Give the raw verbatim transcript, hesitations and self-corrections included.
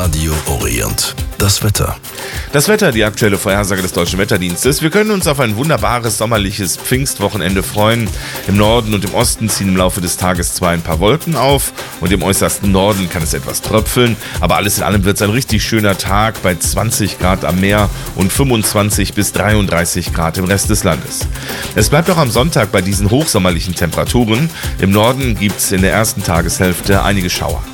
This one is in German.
Radio Orient. Das Wetter. Das Wetter, die aktuelle Vorhersage des Deutschen Wetterdienstes. Wir können uns auf ein wunderbares sommerliches Pfingstwochenende freuen. Im Norden und im Osten ziehen im Laufe des Tages zwar ein paar Wolken auf und im äußersten Norden kann es etwas tröpfeln, aber alles in allem wird es ein richtig schöner Tag bei zwanzig Grad am Meer und fünfundzwanzig bis dreiunddreißig Grad im Rest des Landes. Es bleibt auch am Sonntag bei diesen hochsommerlichen Temperaturen. Im Norden gibt es in der ersten Tageshälfte einige Schauer.